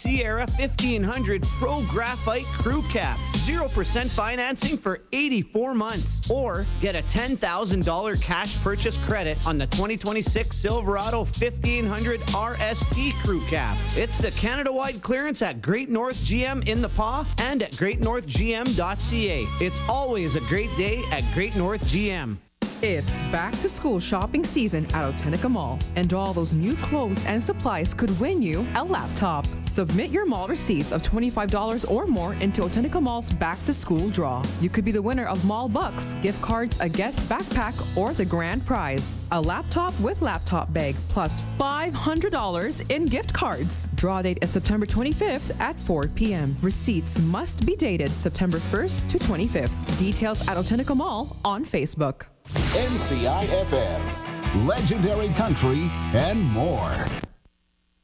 Sierra 1500 Pro Graphite Crew Cab. 0% financing for 84 months. Or get a $10,000 cash purchase credit on the 2026 Silverado 1500 RST Crew Cab. It's the Canada-wide clearance at Great North GM in the PAW and at greatnorthgm.ca. It's always a great day at Great North GM. It's back to school shopping season at Otenica Mall, and all those new clothes and supplies could win you a laptop. Submit your mall receipts of $25 or more into Otenica Mall's back to school draw. You could be the winner of Mall Bucks, gift cards, a guest backpack, or the grand prize, a laptop with laptop bag, plus $500 in gift cards. Draw date is September 25th at 4 p.m. Receipts must be dated September 1st to 25th. Details at Otenica Mall on Facebook. NCIFM, legendary country, and more.